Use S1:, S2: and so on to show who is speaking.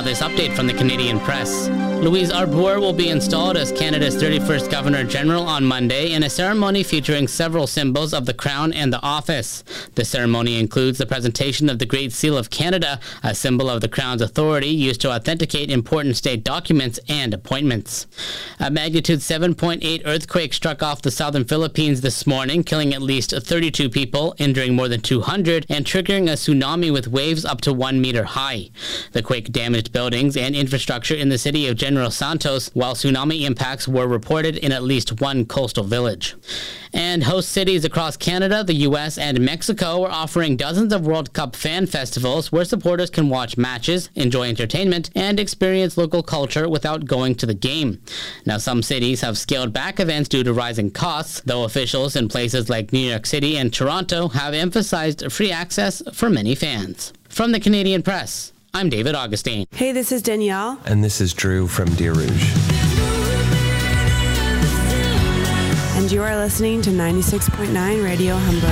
S1: this update from the Canadian Press. Louise Arbour will be installed as Canada's 31st Governor-General on Monday in a ceremony featuring several symbols of the Crown and the office. The ceremony includes the presentation of the Great Seal of Canada, a symbol of the Crown's authority used to authenticate important state documents and appointments. A magnitude 7.8 earthquake struck off the southern Philippines this morning, killing at least 32 people, injuring more than 200, and triggering a tsunami with waves up to 1 meter high. The quake damaged buildings and infrastructure in the city of General Santos, while tsunami impacts were reported in at least one coastal village. And host cities across Canada, the U.S., and Mexico are offering dozens of World Cup fan festivals where supporters can watch matches, enjoy entertainment, and experience local culture without going to the game. Now, some cities have scaled back events due to rising costs, though officials in places like New York City and Toronto have emphasized free access for many fans. From the Canadian Press, I'm David Augustine.
S2: Hey, this is Danielle.
S3: And this is Drew from Deer Rouge.
S2: And you are listening to 96.9 Radio Humber.